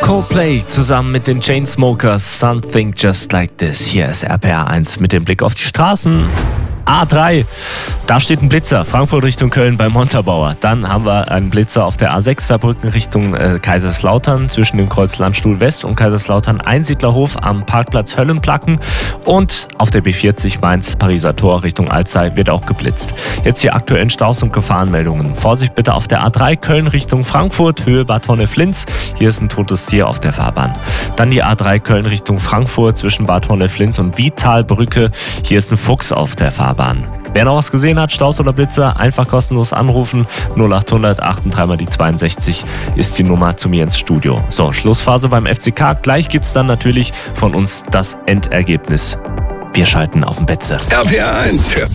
Coldplay zusammen mit den Chainsmokers, Something Just Like This. Hier ist RPR 1 mit dem Blick auf die Straßen. A3, da steht ein Blitzer, Frankfurt Richtung Köln bei Montabaur. Dann haben wir einen Blitzer auf der A6 Saarbrücken Richtung Kaiserslautern zwischen dem Kreuz Landstuhl West und Kaiserslautern Einsiedlerhof am Parkplatz Höllenplacken. Und auf der B40 Mainz-Pariser Tor Richtung Alzey wird auch geblitzt. Jetzt hier aktuellen Staus und Gefahrenmeldungen. Vorsicht bitte auf der A3 Köln Richtung Frankfurt, Höhe Bad Honnef-Linz. Hier ist ein totes Tier auf der Fahrbahn. Dann die A3 Köln Richtung Frankfurt zwischen Bad Honnef-Linz und Vitalbrücke. Hier ist ein Fuchs auf der Fahrbahn. Wer noch was gesehen hat, Staus oder Blitzer, einfach kostenlos anrufen. 0800 83 mal die 62 ist die Nummer zu mir ins Studio. So, Schlussphase beim FCK. Gleich gibt's dann natürlich von uns das Endergebnis. Wir schalten auf den Betze. RPR 1.